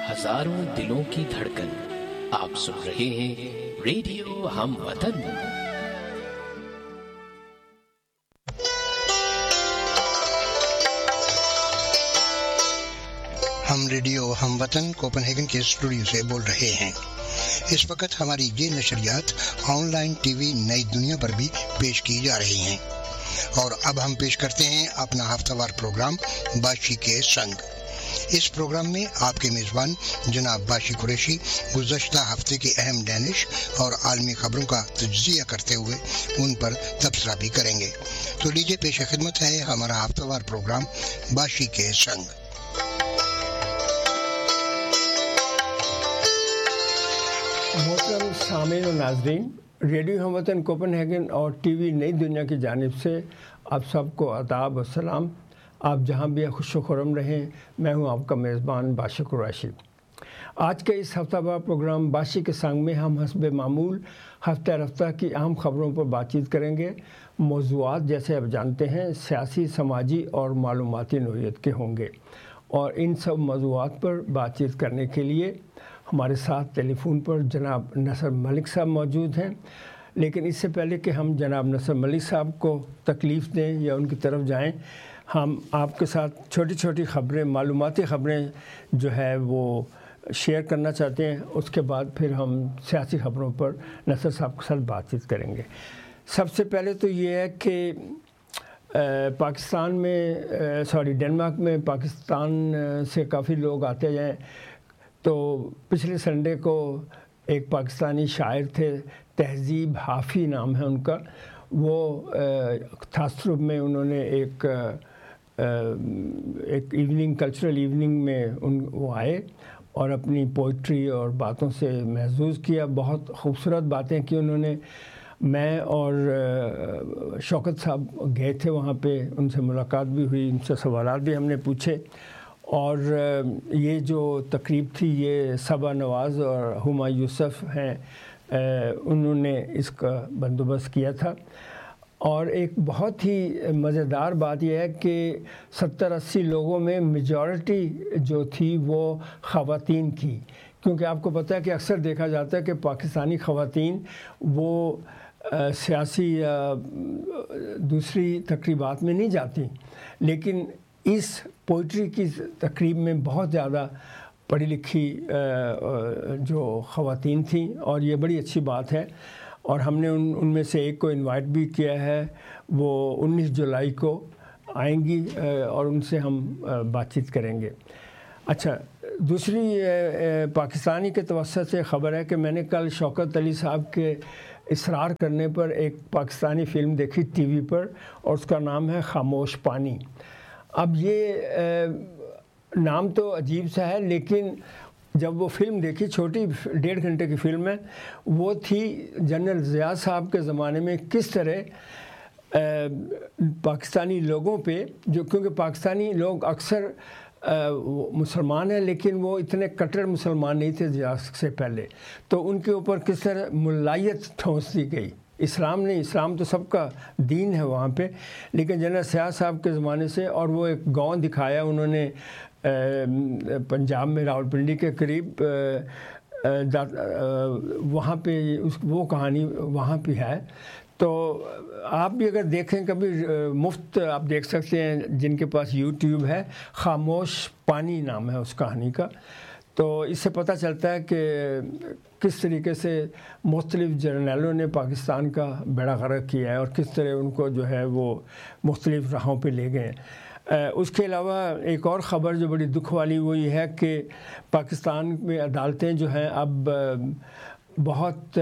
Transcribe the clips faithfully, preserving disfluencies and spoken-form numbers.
ہزاروں دلوں کی دھڑکن، آپ سن رہے ہیں ریڈیو ہم وطن۔ ہم ریڈیو ہم وطن کوپن ہیگن کے اسٹوڈیو سے بول رہے ہیں۔ اس وقت ہماری یہ نشریات آن لائن ٹی وی نئی دنیا پر بھی پیش کی جا رہی ہیں، اور اب ہم پیش کرتے ہیں اپنا ہفتہ وار پروگرام باشی کے سنگ۔ اس پروگرام میں آپ کے میزبان جناب باشی قریشی گزشتہ ہفتے کی اہم ڈینش اور عالمی خبروں کا تجزیہ کرتے ہوئے ان پر تبصرہ بھی کریں گے۔ تو لیجیے پیش خدمت ہے ہمارا ہفتہ وار پروگرام باشی کے سنگ۔ محترم سامعین و ناظرین، ریڈیو ہم وطن کوپن ہیگن اور ٹی وی نئی دنیا کی جانب سے آپ سب کو آداب و سلام۔ آپ جہاں بھی خوش و خرم رہیں، میں ہوں آپ کا میزبان باشی قریشی۔ آج کے اس ہفتہ وار پروگرام باشی کے سنگ میں ہم حسب معمول ہفتہ رفتہ کی اہم خبروں پر بات چیت کریں گے۔ موضوعات جیسے آپ جانتے ہیں سیاسی، سماجی اور معلوماتی نوعیت کے ہوں گے، اور ان سب موضوعات پر بات چیت کرنے کے لیے ہمارے ساتھ ٹیلی فون پر جناب نصر ملک صاحب موجود ہیں۔ لیکن اس سے پہلے کہ ہم جناب نصر ملک صاحب کو تکلیف دیں یا ان کی طرف جائیں، ہم آپ کے ساتھ چھوٹی چھوٹی خبریں، معلوماتی خبریں جو ہے وہ شیئر کرنا چاہتے ہیں۔ اس کے بعد پھر ہم سیاسی خبروں پر نصر صاحب کے ساتھ بات چیت کریں گے۔ سب سے پہلے تو یہ ہے کہ پاکستان میں سوری ڈنمارک میں پاکستان سے کافی لوگ آتے ہیں۔ تو پچھلے سنڈے کو ایک پاکستانی شاعر تھے، تہذیب حافی نام ہے ان کا، وہ تھاسروب میں انہوں نے ایک ایک ایوننگ کلچرل ایوننگ میں ان وہ آئے اور اپنی پوئٹری اور باتوں سے محظوظ کیا۔ بہت خوبصورت باتیں کی انہوں نے۔ میں اور شوکت صاحب گئے تھے وہاں پہ، ان سے ملاقات بھی ہوئی، ان سے سوالات بھی ہم نے پوچھے، اور یہ جو تقریب تھی یہ صبا نواز اور ہما یوسف ہیں، انہوں نے اس کا بندوبست کیا تھا۔ اور ایک بہت ہی مزیدار بات یہ ہے کہ ستر اسی لوگوں میں میجورٹی جو تھی وہ خواتین تھی، کیونکہ آپ کو پتہ ہے کہ اکثر دیکھا جاتا ہے کہ پاکستانی خواتین وہ سیاسی یا دوسری تقریبات میں نہیں جاتی، لیکن اس پوئٹری کی تقریب میں بہت زیادہ پڑھی لکھی جو خواتین تھیں، اور یہ بڑی اچھی بات ہے۔ اور ہم نے ان ان میں سے ایک کو انوائٹ بھی کیا ہے، وہ انیس جولائی کو آئیں گی اور ان سے ہم بات چیت کریں گے۔ اچھا، دوسری پاکستانی کے توسط سے خبر ہے کہ میں نے کل شوکت علی صاحب کے اصرار کرنے پر ایک پاکستانی فلم دیکھی ٹی وی پر، اور اس کا نام ہے خاموش پانی۔ اب یہ نام تو عجیب سا ہے، لیکن جب وہ فلم دیکھی، چھوٹی ڈیڑھ گھنٹے کی فلم ہے، وہ تھی جنرل ضیاء صاحب کے زمانے میں کس طرح پاکستانی لوگوں پہ، جو کیونکہ پاکستانی لوگ اکثر مسلمان ہیں لیکن وہ اتنے کٹر مسلمان نہیں تھے ضیاء سے پہلے، تو ان کے اوپر کس طرح ملائیت ٹھونس دی گئی۔ اسلام نہیں، اسلام تو سب کا دین ہے وہاں پہ، لیکن جنرل ضیاء صاحب کے زمانے سے، اور وہ ایک گاؤں دکھایا انہوں نے پنجاب میں راولپنڈی کے قریب، وہاں پہ اس وہ کہانی وہاں پہ ہے۔ تو آپ بھی اگر دیکھیں کبھی مفت آپ دیکھ سکتے ہیں، جن کے پاس یوٹیوب ہے، خاموش پانی نام ہے اس کہانی کا۔ تو اس سے پتہ چلتا ہے کہ کس طریقے سے مختلف جرنیلوں نے پاکستان کا بیڑا غرق کیا ہے، اور کس طرح ان کو جو ہے وہ مختلف راہوں پہ لے گئے۔ اس کے علاوہ ایک اور خبر جو بڑی دکھ والی وہ یہ ہے کہ پاکستان میں عدالتیں جو ہیں اب بہت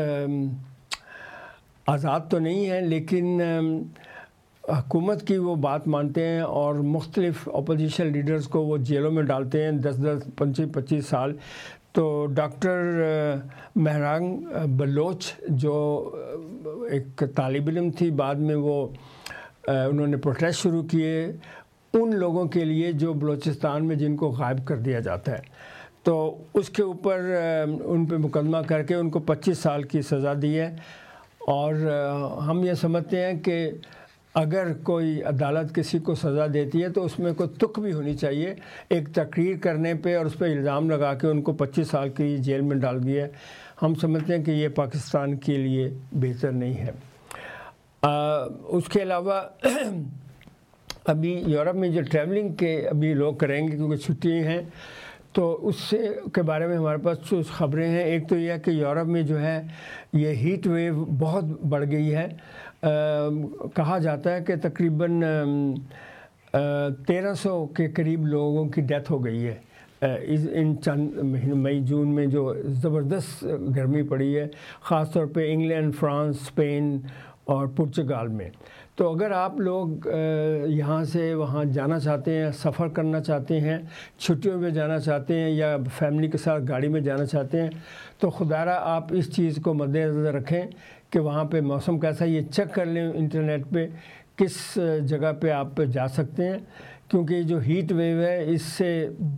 آزاد تو نہیں ہیں، لیکن حکومت کی وہ بات مانتے ہیں، اور مختلف اپوزیشن لیڈرز کو وہ جیلوں میں ڈالتے ہیں دس دس پچیس پچیس سال۔ تو ڈاکٹر مہرانگ بلوچ جو ایک طالب علم تھی، بعد میں وہ انہوں نے پروٹیسٹ شروع کیے ان لوگوں کے لیے جو بلوچستان میں جن کو غائب کر دیا جاتا ہے، تو اس کے اوپر ان پہ مقدمہ کر کے ان کو پچیس سال کی سزا دی ہے۔ اور ہم یہ سمجھتے ہیں کہ اگر کوئی عدالت کسی کو سزا دیتی ہے تو اس میں کوئی تک بھی ہونی چاہیے. ایک تقریر کرنے پہ اور اس پہ الزام لگا کے ان کو پچیس سال کی جیل میں ڈال دیا ہے. ہم سمجھتے ہیں کہ یہ پاکستان کے لیے بہتر نہیں ہے. آ, اس کے علاوہ ابھی یورپ میں جو ٹریولنگ کے ابھی لوگ کریں گے کیونکہ چھٹیاں ہیں تو اس سے کے بارے میں ہمارے پاس کچھ خبریں ہیں. ایک تو یہ ہے کہ یورپ میں جو ہے یہ ہیٹ ویو بہت بڑھ گئی ہے. آ, کہا جاتا ہے کہ تقریباً تیرہ سو کے قریب لوگوں کی ڈیتھ ہو گئی ہے ان چند مئی جون میں جو زبردست گرمی پڑی ہے, خاص طور پہ انگلینڈ, فرانس, اسپین اور پرتگال میں. تو اگر آپ لوگ یہاں سے وہاں جانا چاہتے ہیں, سفر کرنا چاہتے ہیں, چھٹیوں میں جانا چاہتے ہیں یا فیملی کے ساتھ گاڑی میں جانا چاہتے ہیں تو خدا را آپ اس چیز کو مد نظر رکھیں کہ وہاں پہ موسم کیسا ہے. یہ چیک کر لیں انٹرنیٹ پہ کس جگہ پہ آپ جا سکتے ہیں, کیونکہ جو ہیٹ ویو ہے اس سے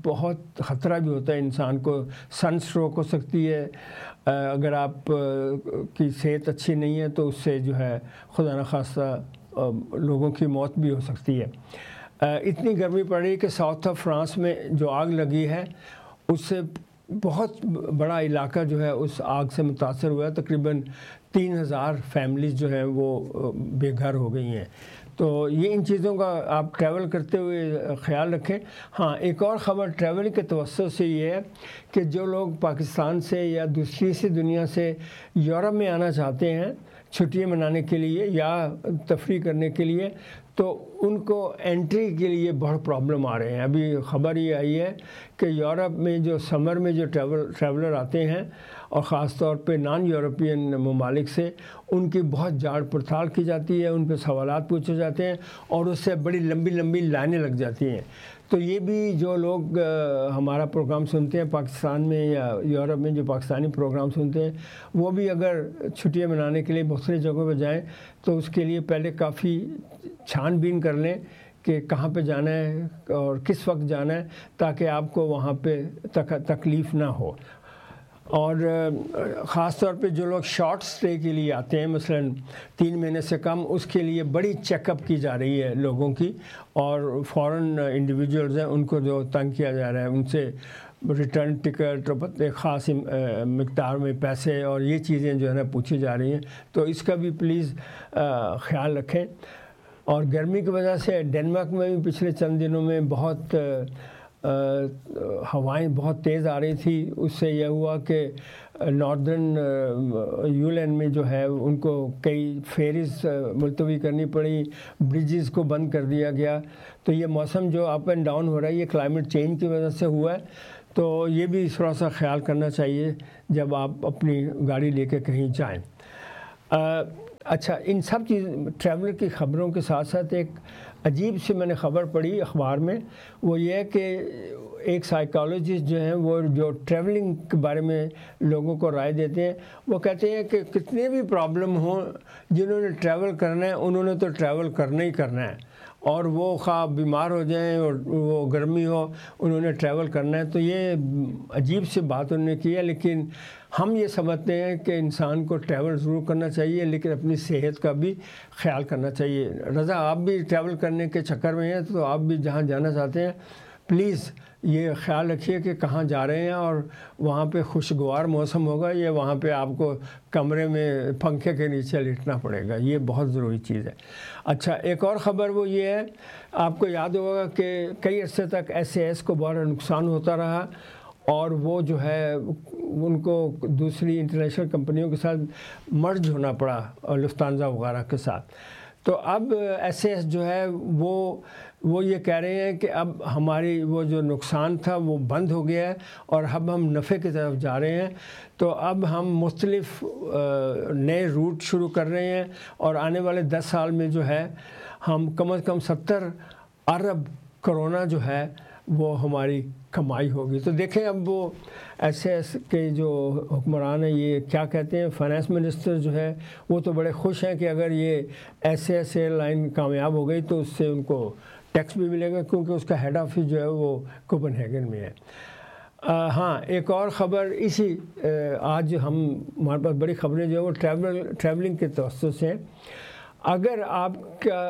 بہت خطرہ بھی ہوتا ہے انسان کو. سن اسٹروک ہو سکتی ہے, اگر آپ کی صحت اچھی نہیں ہے تو اس سے جو ہے خدا نخواستہ لوگوں کی موت بھی ہو سکتی ہے. اتنی گرمی پڑ رہی ہے کہ ساؤتھ آف فرانس میں جو آگ لگی ہے اس سے بہت بڑا علاقہ جو ہے اس آگ سے متاثر ہوا ہے. تقریباً تین ہزار فیملیز جو ہیں وہ بے گھر ہو گئی ہیں. تو یہ ان چیزوں کا آپ ٹریول کرتے ہوئے خیال رکھیں. ہاں, ایک اور خبر ٹریول کے توسط سے یہ ہے کہ جو لوگ پاکستان سے یا دوسری سی دنیا سے یورپ میں آنا چاہتے ہیں چھٹیاں منانے کے لیے یا تفریح کرنے کے لیے تو ان کو انٹری کے لیے بہت پرابلم آ رہے ہیں. ابھی خبر یہ آئی ہے کہ یورپ میں جو سمر میں جو ٹریول ٹریولر آتے ہیں اور خاص طور پہ نان یورپین ممالک سے ان کی بہت جانچ پڑتال کی جاتی ہے, ان پہ سوالات پوچھے جاتے ہیں اور اس سے بڑی لمبی لمبی لائنیں لگ جاتی ہیں. تو یہ بھی جو لوگ ہمارا پروگرام سنتے ہیں پاکستان میں یا یورپ میں جو پاکستانی پروگرام سنتے ہیں وہ بھی اگر چھٹیاں منانے کے لیے مختلف جگہوں پہ جائیں تو اس کے لیے پہلے کافی چھان بین کر لیں کہ کہاں پہ جانا ہے اور کس وقت جانا ہے تاکہ آپ کو وہاں پہ تکلیف نہ ہو. اور خاص طور پہ جو لوگ شارٹ سٹے کے لیے آتے ہیں مثلاً تین مہینے سے کم, اس کے لیے بڑی چیک اپ کی جا رہی ہے لوگوں کی اور فورن انڈیویجولز ہیں ان کو جو تنگ کیا جا رہا ہے ان سے ریٹرن ٹکٹ اور ایک خاص مقدار میں پیسے اور یہ چیزیں جو ہے نا پوچھی جا رہی ہیں. تو اس کا بھی پلیز خیال رکھیں. اور گرمی کی وجہ سے ڈنمارک میں بھی پچھلے چند دنوں میں بہت ہوائیں بہت تیز آ رہی تھی. اس سے یہ ہوا کہ ناردرن یو لینڈ میں جو ہے ان کو کئی فیریز ملتوی کرنی پڑی, برجز کو بند کر دیا گیا. تو یہ موسم جو اپ اینڈ ڈاؤن ہو رہا ہے یہ کلائمیٹ چینج کی وجہ سے ہوا ہے. تو یہ بھی تھوڑا سا خیال کرنا چاہیے جب آپ اپنی گاڑی لے کے کہیں جائیں. اچھا, ان سب چیز ٹریولر کی خبروں کے ساتھ ساتھ ایک عجیب سی میں نے خبر پڑھی اخبار میں, وہ یہ ہے کہ ایک سائیکالوجسٹ جو ہیں وہ جو ٹریولنگ کے بارے میں لوگوں کو رائے دیتے ہیں وہ کہتے ہیں کہ کتنے بھی پرابلم ہوں جنہوں نے ٹریول کرنا ہے انہوں نے تو ٹریول کرنا ہی کرنا ہے, اور وہ خواہ بیمار ہو جائیں اور وہ گرمی ہو انہوں نے ٹریول کرنا ہے. تو یہ عجیب سی بات انہوں نے کی ہے, لیکن ہم یہ سمجھتے ہیں کہ انسان کو ٹریول ضرور کرنا چاہیے لیکن اپنی صحت کا بھی خیال کرنا چاہیے. رضا, آپ بھی ٹریول کرنے کے چکر میں ہیں تو آپ بھی جہاں جانا چاہتے ہیں پلیز یہ خیال رکھیے کہ کہاں جا رہے ہیں اور وہاں پہ خوشگوار موسم ہوگا یا وہاں پہ آپ کو کمرے میں پنکھے کے نیچے لیٹنا پڑے گا. یہ بہت ضروری چیز ہے. اچھا, ایک اور خبر وہ یہ ہے, آپ کو یاد ہوگا کہ کئی عرصے تک ایس اے ایس کو بڑا نقصان ہوتا رہا اور وہ جو ہے ان کو دوسری انٹرنیشنل کمپنیوں کے ساتھ مرج ہونا پڑا لفتانزا وغیرہ کے ساتھ. تو اب ایس اے ایس جو ہے وہ وہ یہ کہہ رہے ہیں کہ اب ہماری وہ جو نقصان تھا وہ بند ہو گیا ہے اور اب ہم نفع کی طرف جا رہے ہیں. تو اب ہم مختلف نئے روٹ شروع کر رہے ہیں اور آنے والے دس سال میں جو ہے ہم کم از کم ستر ارب کرونا جو ہے وہ ہماری کمائی ہوگی. تو دیکھیں اب وہ ایس ایس کے جو حکمران ہیں یہ کیا کہتے ہیں. فائنانس منسٹر جو ہے وہ تو بڑے خوش ہیں کہ اگر یہ ایس ایس ایئر لائن کامیاب ہو گئی تو اس سے ان کو ٹیکس بھی ملے گا کیونکہ اس کا ہیڈ آفس جو ہے وہ کوپن ہیگن میں ہے. ہاں, ایک اور خبر اسی آج ہم ہمارے پاس بڑی خبریں جو ہے وہ ٹریول ٹریولنگ کے توسط سے. اگر آپ کا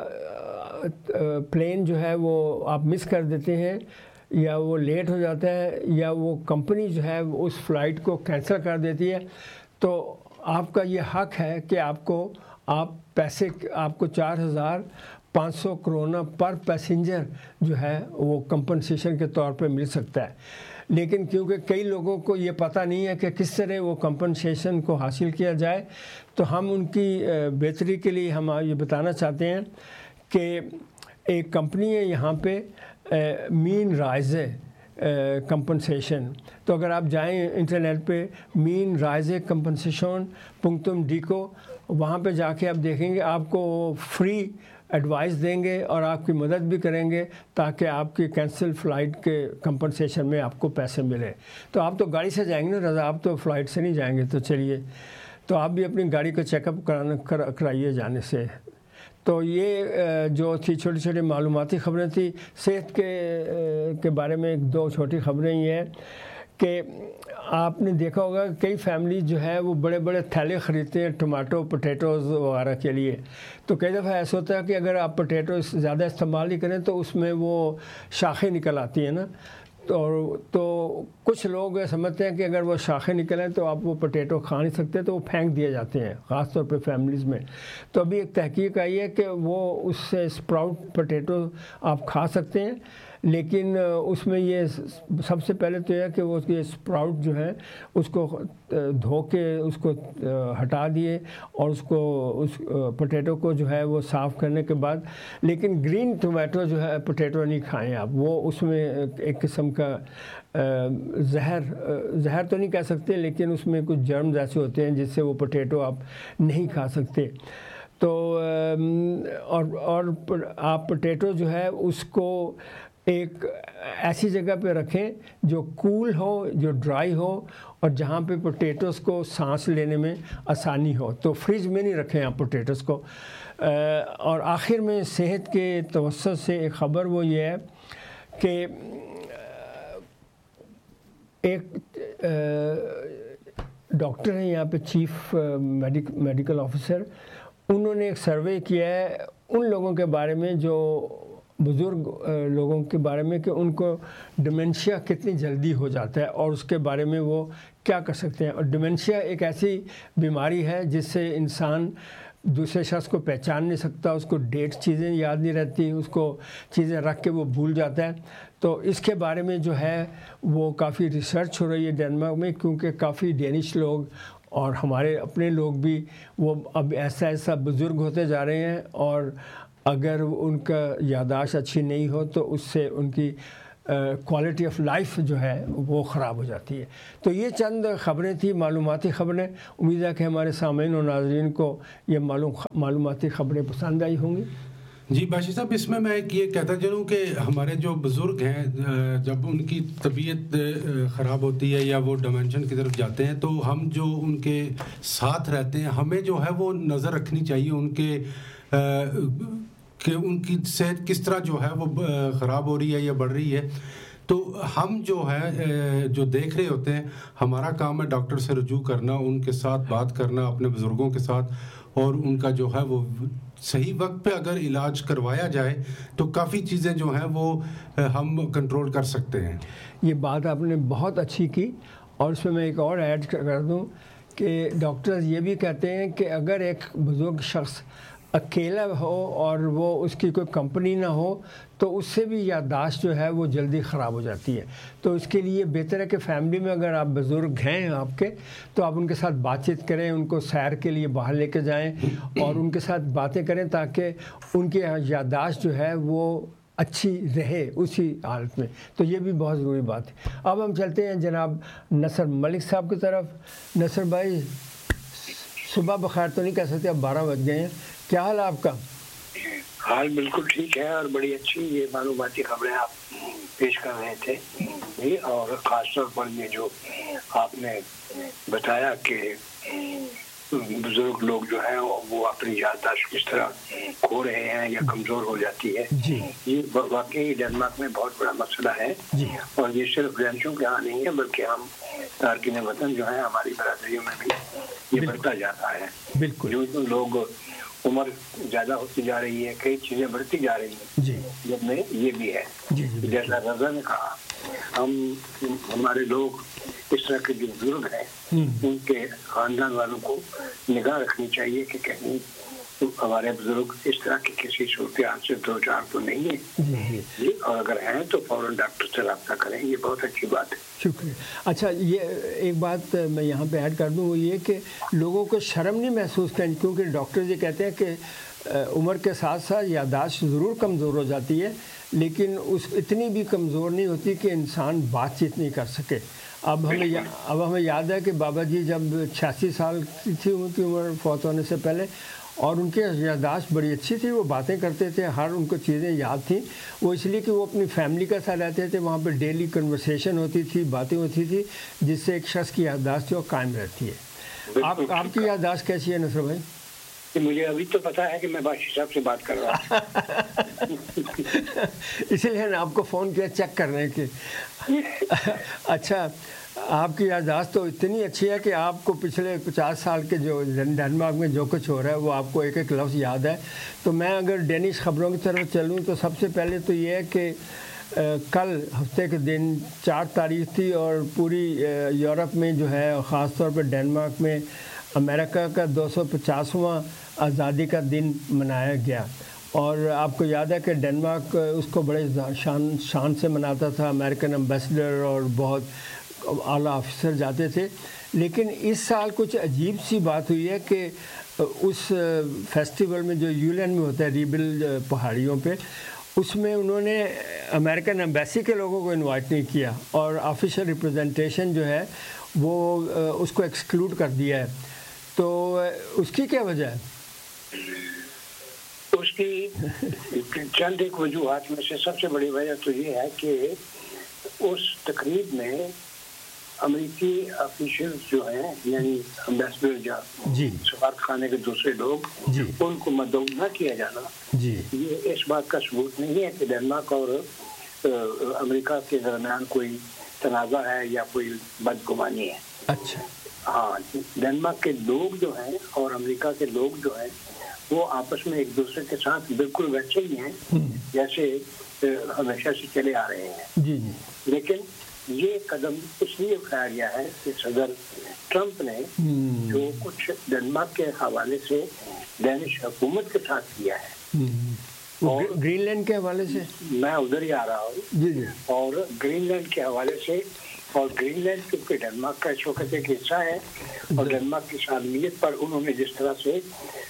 پلین جو ہے وہ آپ مس کر دیتے ہیں یا وہ لیٹ ہو جاتا ہے یا وہ کمپنی جو ہے اس فلائٹ کو کینسل کر دیتی ہے تو آپ کا یہ حق ہے کہ آپ کو آپ پیسے آپ کو چار ہزار پانچ سو کرونا پر پیسنجر جو ہے وہ کمپنسیشن کے طور پہ مل سکتا ہے. لیکن کیونکہ کئی لوگوں کو یہ پتہ نہیں ہے کہ کس طرح وہ کمپنسیشن کو حاصل کیا جائے تو ہم ان کی بہتری کے لیے ہم یہ بتانا چاہتے ہیں کہ ایک کمپنی ہے یہاں پہ مین رائزے کمپنسیشن. تو اگر آپ جائیں انٹرنیٹ پہ مین رائزے کمپنسیشن پنکتم ڈی کو, وہاں پہ جا کے آپ دیکھیں گے آپ کو فری ایڈوائس دیں گے اور آپ کی مدد بھی کریں گے تاکہ آپ کی کینسل فلائٹ کے کمپنسیشن میں آپ کو پیسے ملے. تو آپ تو گاڑی سے جائیں گے نا رضا, آپ تو فلائٹ سے نہیں جائیں گے, تو چلیے تو آپ بھی اپنی گاڑی کو چیک اپ کرانا کرائیے جانے سے. تو یہ جو تھی چھوٹی چھوٹی معلوماتی خبریں تھیں. صحت کے کے بارے میں ایک دو چھوٹی خبریں یہ ہیں کہ آپ نے دیکھا ہوگا کئی فیملی جو ہے وہ بڑے بڑے تھیلے خریدتے ہیں ٹماٹو پوٹیٹوز وغیرہ کے لیے. تو کئی دفعہ ایسا ہوتا ہے کہ اگر آپ پوٹیٹو زیادہ استعمال نہیں کریں تو اس میں وہ شاخیں نکل آتی ہیں نا, تو تو کچھ لوگ سمجھتے ہیں کہ اگر وہ شاخیں نکلیں تو آپ وہ پوٹیٹو کھا نہیں سکتے, تو وہ پھینک دیے جاتے ہیں خاص طور پہ فیملیز میں. تو ابھی ایک تحقیق آئی ہے کہ وہ اس سے اسپراؤٹ پوٹیٹو آپ کھا سکتے ہیں, لیکن اس میں یہ سب سے پہلے تو یہ کہ وہ یہ اسپراؤٹ جو ہے اس کو دھو کے اس کو ہٹا دیے اور اس کو اس پوٹیٹو کو جو ہے وہ صاف کرنے کے بعد, لیکن گرین ٹومیٹو جو ہے پوٹیٹو نہیں کھائیں آپ, وہ اس میں ایک قسم کا زہر زہر تو نہیں کہہ سکتے لیکن اس میں کچھ جرمز ایسے ہوتے ہیں جس سے وہ پوٹیٹو آپ نہیں کھا سکتے. تو اور اور آپ پوٹیٹو جو ہے اس کو ایک ایسی جگہ پہ رکھیں جو کول ہو, جو ڈرائی ہو اور جہاں پہ پوٹیٹوز کو سانس لینے میں آسانی ہو. تو فریج میں نہیں رکھیں آپ پوٹیٹوز کو. اور آخر میں صحت کے توسط سے ایک خبر وہ یہ ہے کہ ایک ڈاکٹر ہیں یہاں پہ چیف میڈیکل آفیسر, انہوں نے ایک سروے کیا ہے ان لوگوں کے بارے میں جو بزرگ لوگوں کے بارے میں کہ ان کو ڈیمنشیا کتنی جلدی ہو جاتا ہے اور اس کے بارے میں وہ کیا کر سکتے ہیں. اور ڈیمنشیا ایک ایسی بیماری ہے جس سے انسان دوسرے شخص کو پہچان نہیں سکتا, اس کو ڈیٹ چیزیں یاد نہیں رہتی, اس کو چیزیں رکھ کے وہ بھول جاتا ہے. تو اس کے بارے میں جو ہے وہ کافی ریسرچ ہو رہی ہے ڈینمارک میں, کیونکہ کافی ڈینش لوگ اور ہمارے اپنے لوگ بھی وہ اب ایسا ایسا بزرگ ہوتے جا رہے ہیں اور اگر ان کا یادداشت اچھی نہیں ہو تو اس سے ان کی کوالٹی آف لائف جو ہے وہ خراب ہو جاتی ہے. تو یہ چند خبریں تھیں, معلوماتی خبریں. امید ہے کہ ہمارے سامعین اور ناظرین کو یہ معلوم معلوماتی خبریں پسند آئی ہوں گی. جی باشی صاحب, اس میں میں یہ کہتا چلوں کہ ہمارے جو بزرگ ہیں جب ان کی طبیعت خراب ہوتی ہے یا وہ ڈیمنشن کی طرف جاتے ہیں تو ہم جو ان کے ساتھ رہتے ہیں ہمیں جو ہے وہ نظر رکھنی چاہیے ان کے کہ ان کی صحت کس طرح جو ہے وہ خراب ہو رہی ہے یا بڑھ رہی ہے. تو ہم جو ہے جو دیکھ رہے ہوتے ہیں, ہمارا کام ہے ڈاکٹر سے رجوع کرنا, ان کے ساتھ بات کرنا اپنے بزرگوں کے ساتھ, اور ان کا جو ہے وہ صحیح وقت پہ اگر علاج کروایا جائے تو کافی چیزیں جو ہیں وہ ہم کنٹرول کر سکتے ہیں. یہ بات آپ نے بہت اچھی کی, اور اس میں میں ایک اور ایڈ کر دوں کہ ڈاکٹرز یہ بھی کہتے ہیں کہ اگر ایک بزرگ شخص اکیلا ہو اور وہ اس کی کوئی کمپنی نہ ہو تو اس سے بھی یادداشت جو ہے وہ جلدی خراب ہو جاتی ہے. تو اس کے لیے بہتر ہے کہ فیملی میں اگر آپ بزرگ ہیں آپ کے تو آپ ان کے ساتھ بات چیت کریں, ان کو سیر کے لیے باہر لے کے جائیں اور ان کے ساتھ باتیں کریں تاکہ ان کی یادداشت جو ہے وہ اچھی رہے اسی حالت میں. تو یہ بھی بہت ضروری بات ہے. اب ہم چلتے ہیں جناب نصر ملک صاحب کی طرف. نصر بھائی, صبح بخیر تو نہیں کہہ سکتے, اب بارہ بج گئے ہیں, کیا حال ہے آپ کا؟ حال بالکل ٹھیک ہے اور بڑی اچھی یہ معلوماتی خبریں آپ پیش کر رہے تھے جی, اور خاص طور پر یہ جو آپ نے بتایا کہ بزرگ لوگ جو ہیں وہ اپنی یادداشت کس طرح کھو رہے ہیں یا کمزور ہو جاتی ہے جی. یہ واقعی ڈینمارک میں بہت بڑا مسئلہ ہے جی. اور یہ صرف ڈینشوں کے یہاں نہیں ہے بلکہ ہم تارکین وطن جو ہیں ہماری برادریوں میں بھی یہ بڑھتا جاتا ہے. بالکل جو لوگ عمر زیادہ ہوتی جا رہی ہے, کئی چیزیں بڑھتی جا رہی ہیں جی جب میں یہ بھی ہے. جیسا رضا نے کہا, ہم ہمارے لوگ اس طرح کے جو بزرگ ہیں ان کے خاندان والوں کو نگاہ رکھنی چاہیے کہ کہیں ہمارے بزرگ اس طرح کی کسی صورتحال سے دو چار تو نہیں ہے جی, اور اگر ہیں تو فوراً ڈاکٹر سے رابطہ کریں, یہ بہت اچھی بات ہے. شکریہ. اچھا, یہ ایک بات میں یہاں پہ ایڈ کر دوں, وہ یہ کہ لوگوں کو شرم نہیں محسوس کریں, کیونکہ ڈاکٹر یہ کہتے ہیں کہ عمر کے ساتھ ساتھ یادداشت ضرور کمزور ہو جاتی ہے, لیکن اس اتنی بھی کمزور نہیں ہوتی کہ انسان بات چیت نہیں کر سکے. اب ہمیں اب ہمیں یاد ہے کہ بابا جی جب چھیاسی سال کی تھی ان کی عمر فوت ہونے سے پہلے, اور ان کی یادداشت بڑی اچھی تھی, وہ باتیں کرتے تھے, ہر ان کو چیزیں یاد تھیں. وہ اس لیے کہ وہ اپنی فیملی کے ساتھ رہتے تھے, وہاں پہ ڈیلی کنورسیشن ہوتی تھی, باتیں ہوتی تھی, جس سے ایک شخص کی یادداشت جو قائم رہتی ہے. آپ آپ کی یادداشت کیسی ہے نصر بھائی؟ مجھے ابھی تو پتا ہے کہ میں بادشاہ صاحب سے بات کر رہا ہوں اسی لیے آپ کو فون کیا چیک کرنے کے. اچھا, آپ کی یادداشت تو اتنی اچھی ہے کہ آپ کو پچھلے پچاس سال کے جو ڈنمارک میں جو کچھ ہو رہا ہے وہ آپ کو ایک ایک لفظ یاد ہے. تو میں اگر ڈینش خبروں کی طرف چلوں تو سب سے پہلے تو یہ ہے کہ کل ہفتے کے دن چار تاریخ تھی, اور پوری یورپ میں جو ہے, خاص طور پر ڈنمارک میں امریکہ کا دو سو پچاسواں آزادی کا دن منایا گیا. اور آپ کو یاد ہے کہ ڈنمارک اس کو بڑے شان شان سے مناتا تھا, امریکن ایمبیسڈر اور بہت اعلیٰ آفیسر جاتے تھے. لیکن اس سال کچھ عجیب سی بات ہوئی ہے کہ اس فیسٹیول میں جو یولین میں ہوتا ہے, ریبل پہاڑیوں پہ, اس میں انہوں نے امریکن ایمبیسی کے لوگوں کو انوائٹ نہیں کیا, اور آفیشیل ریپرزنٹیشن جو ہے وہ اس کو ایکسکلوڈ کر دیا ہے. تو اس کی کیا وجہ ہے؟ اس کی چند ایک وجوہات میں سے سب سے بڑی وجہ تو یہ ہے کہ اس تقریب میں امریکی آفیشل جو ہیں, یعنی امبیسڈر جی, سفارت خانے کے دوسرے لوگ, جی, ان کو مدعو نہ کیا جانا, جی, یہ اس بات کا ثبوت نہیں ہے کہ ڈنمارک اور امریکہ کے درمیان کوئی تنازع ہے یا کوئی بدگمانی ہے. اچھا, ہاں, ڈنمارک کے لوگ جو ہیں اور امریکہ کے لوگ جو ہیں وہ آپس میں ایک دوسرے کے ساتھ بالکل ویسے ہی ہیں جیسے ہمیشہ سے چلے آ رہے ہیں. جی جی. لیکن یہ قدم اس لیے اٹھایا گیا ہے کہ صدر ٹرمپ نے جو کچھ ڈنمارک کے حوالے سے ڈینش حکومت کے ساتھ کیا ہے, اور گرین لینڈ کے حوالے سے, میں ادھر ہی آ رہا ہوں, جی جی, اور گرین لینڈ کے حوالے سے, اور گرین لینڈ کیونکہ ڈنمارک کا اس وقت ایک حصہ ہے, اور ڈنمارک کی سالمیت پر انہوں نے جس طرح سے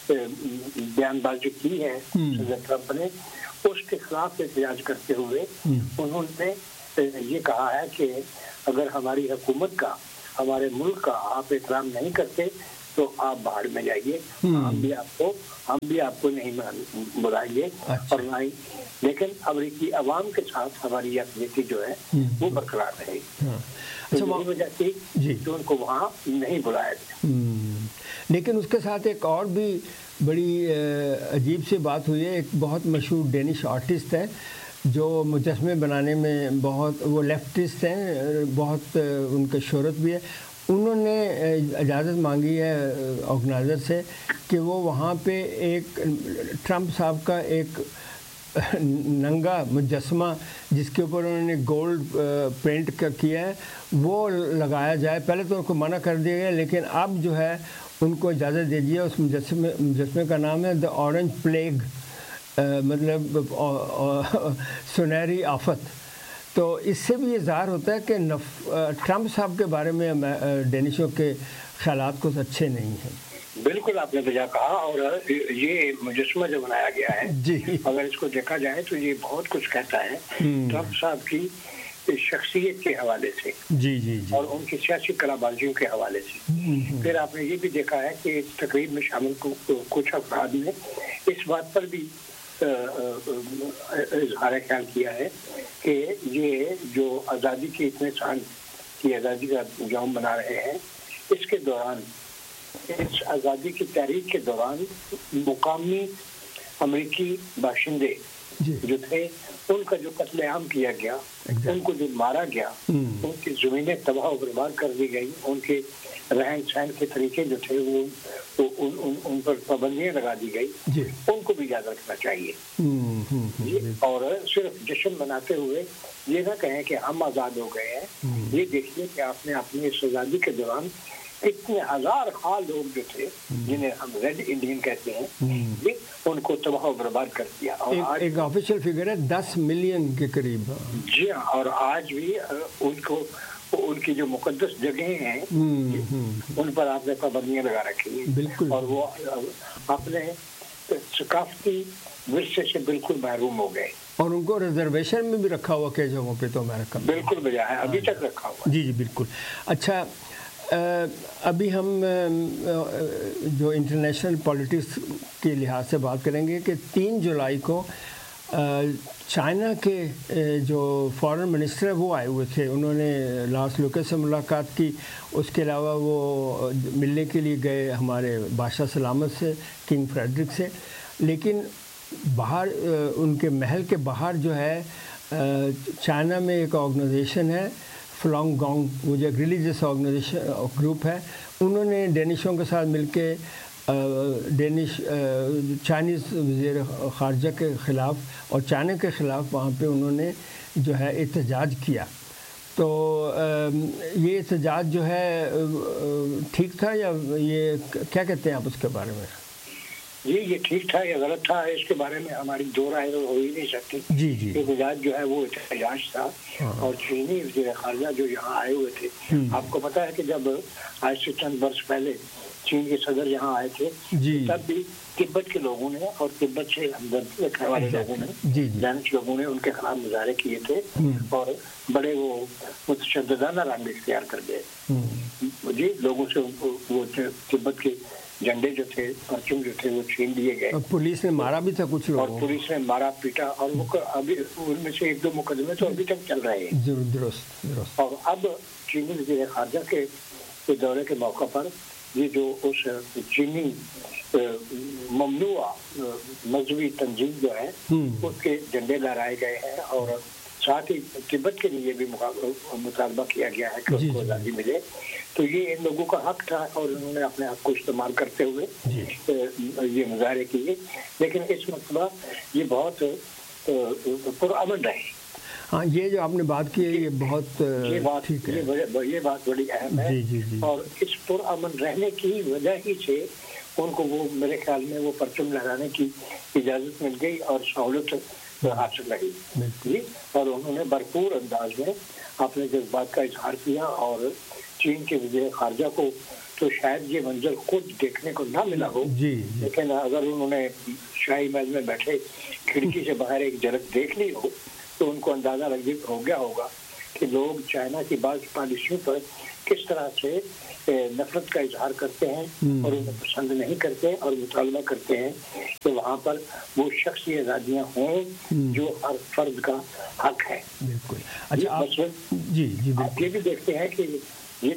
بیان بازی کی ہے صدر ٹرمپ نے, اس کے خلاف احتجاج کرتے ہوئے انہوں نے یہ کہا ہے کہ اگر ہماری حکومت کا, ہمارے ملک کا آپ احترام نہیں کرتے تو آپ باہر میں جائیے, ہم بھی آپ کو ہم بھی آپ کو نہیں بلائیں گے, اور نہ ہی, لیکن امریکی عوام کے ساتھ ہماری یکجہتی جو ہے وہ برقرار رہے گی. یہی وجہ تھی کہ ان کو وہاں نہیں بلایا گیا. لیکن اس کے ساتھ ایک اور بھی بڑی عجیب سی بات ہوئی ہے. ایک بہت مشہور ڈینش آرٹسٹ ہے جو مجسمے بنانے میں بہت, وہ لیفٹسٹ ہیں, بہت ان کا شہرت بھی ہے. انہوں نے اجازت مانگی ہے آرگنائزر سے کہ وہ وہاں پہ ایک ٹرمپ صاحب کا ایک ننگا مجسمہ جس کے اوپر انہوں نے گولڈ پرنٹ کیا ہے وہ لگایا جائے. پہلے تو ان کو منع کر دیا گیا, لیکن اب جو ہے ان کو اجازت دے دیا. اس مجسمے مجسمے کا نام ہے دا اورنج پلیگ, مطلب سنہری آفت. تو اس سے بھی یہ ظاہر ہوتا ہے کہ ٹرمپ صاحب کے بارے میں ڈینشوں کے خیالات کچھ اچھے نہیں ہیں. بالکل آپ نے بجا کہا, اور یہ مجسمہ جو بنایا گیا ہے جی, اگر اس کو دیکھا جائے تو یہ بہت کچھ کہتا ہے ٹرمپ صاحب کی شخصیت کے حوالے سے, جی جی جی, اور ان کی سیاسی کلا بازیوں کے حوالے سے. پھر آپ نے یہ بھی دیکھا ہے کہ اس تقریب میں شامل کچھ افراد نے اس بات پر بھی اظہار خیال کیا ہے کہ یہ جو آزادی کے اتنے سال کی آزادی کا یوم بنا رہے ہیں, اس کے دوران, اس آزادی کی تحریک کے دوران مقامی امریکی باشندے جو تھے ان کا جو قتل عام کیا گیا, ان کو جو مارا گیا, ان کی زمینیں تباہ و برباد کر دی گئی, ان کے رہن سہن کے طریقے جو تھے وہ تو ان ان ان پر پابندیاں لگا دی گئی جی ان کو بھی یاد رکھنا چاہیے ہوں ہوں جی اور صرف جشن مناتے ہوئے یہ نہ کہیں کہ ہم آزاد ہو گئے ہیں. یہ دیکھیے کہ آپ نے اپنی اس آزادی کے دوران اتنے ہزار خواہ لوگ جو تھے جنہیں ہم ریڈ انڈین کہتے ہیں جی ان کو تباہ و برباد کر دیا. اور آج ایک آفیشیل فگر ہے دس ملین کے قریب. جی ہاں اور آج بھی ان کو ان کی جو مقدس جگہیں ہیں ان پر آپ نے پابندیاں لگا رکھی ہیں بالکل اور وہ اپنے ثقافتی ورثے سے بالکل محروم ہو گئے اور ان کو ریزرویشن میں بھی رکھا ہوا کئی جگہوں پہ تو امریکہ میں بالکل بجا ہے ابھی تک رکھا ہوا. جی جی بالکل. اچھا ابھی ہم جو انٹرنیشنل پالیٹکس کے لحاظ سے بات کریں گے کہ تین جولائی کو چائنا کے جو فارن منسٹر ہے وہ آئے ہوئے تھے. انہوں نے لاس لوکے سے ملاقات کی. اس کے علاوہ وہ ملنے کے لیے گئے ہمارے بادشاہ سلامت سے کنگ فریڈرک سے. لیکن باہر ان کے محل کے باہر جو ہے چائنا میں ایک آرگنائزیشن ہے فلانگ گانگ, وہ جو ریلیجیس آرگنائزیشن گروپ ہے, انہوں نے ڈینشوں کے ساتھ مل کے ڈینش چائنیز وزیر خارجہ کے خلاف اور چائنا کے خلاف وہاں پہ انہوں نے جو ہے احتجاج کیا. تو یہ احتجاج جو ہے ٹھیک تھا یا یہ کیا کہتے ہیں آپ اس کے بارے میں؟ جی یہ ٹھیک تھا یا غلط تھا اس کے بارے میں ہماری دو رائے ہو ہی نہیں سکتی. جی جی احتجاج جو ہے وہ احتجاج تھا. اور چینی وزیر خارجہ جو یہاں آئے ہوئے تھے, آپ کو پتا ہے کہ جب آج سے چند برس پہلے چین کے صدر یہاں آئے تھے تب بھی تبت کے لوگوں نے اور تبت سے ہمدردی رکھنے والے لوگوں نے دانش لوگوں نے ان کے خلاف مظاہرے کیے تھے اور بڑے وہ متشددانہ رنگ اختیار کر گئے. جی لوگوں سے وہ تبت کے جھنڈے جو تھے پرچم جو تھے وہ چھین لیے گئے. پولیس نے مارا بھی تھا کچھ لوگوں اور پولیس نے مارا پیٹا اور وہ ابھی ان میں سے ایک دو مقدمے تو ابھی تک چل رہے ہیں. درست درست. اور اب چینی وزیر خارجہ کے دورے کے موقع پر یہ جو اس چینی ممنوع مذہبی تنظیم جو ہے اس کے جھنڈے لہرائے گئے ہیں اور ساتھ ہی تبت کے لیے بھی مطالبہ کیا گیا ہے کہ اس کو آزادی ملے. تو یہ ان لوگوں کا حق تھا اور انہوں نے اپنے حق کو استعمال کرتے ہوئے یہ مظاہرے کیے. لیکن اس مرتبہ یہ بہت پرامن رہے. ہاں یہ جو آپ نے بات کی ہے یہ بہت یہ بات یہ بات بڑی اہم ہے. اور اس پرامن رہنے کی وجہ ہی سے ان کو وہ میرے خیال میں وہ پرچم لہرانے کی اجازت مل گئی اور سہولت حاصل رہی. جی اور انہوں نے بھرپور انداز میں اپنے جذبات کا اظہار کیا. اور چین کے وزیر خارجہ کو تو شاید یہ منظر خود دیکھنے کو نہ ملا ہو, لیکن اگر انہوں نے شاہی محل میں بیٹھے کھڑکی سے باہر ایک جھلک دیکھ لی ہو تو ان کو اندازہ لگ ہو گیا ہوگا کہ لوگ چائنا کی بعض پالیسیوں پر کس طرح سے نفرت کا اظہار کرتے ہیں اور انہیں پسند نہیں کرتے اور مطالبہ کرتے ہیں کہ وہاں پر وہ شخصی آزادیاں ہوں جو ہر فرد کا حق ہے. بالکل. اچھا جی جی آپ یہ بھی دیکھتے ہیں کہ